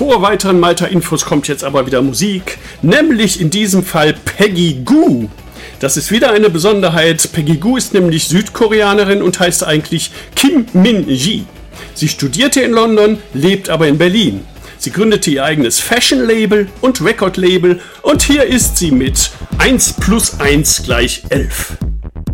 Vor weiteren Malta-Infos kommt jetzt aber wieder Musik, nämlich in diesem Fall Peggy Gou. Das ist wieder eine Besonderheit. Peggy Gou ist nämlich Südkoreanerin und heißt eigentlich Kim Min-ji. Sie studierte in London, lebt aber in Berlin. Sie gründete ihr eigenes Fashion-Label und Record-Label und hier ist sie mit 1 + 1 = 11.